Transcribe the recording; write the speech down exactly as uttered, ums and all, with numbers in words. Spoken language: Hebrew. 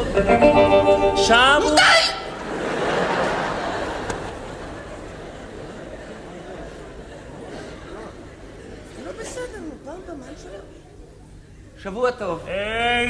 שבוע... די! זה לא בסדר, נו, פעם במן שלו. שבוע טוב.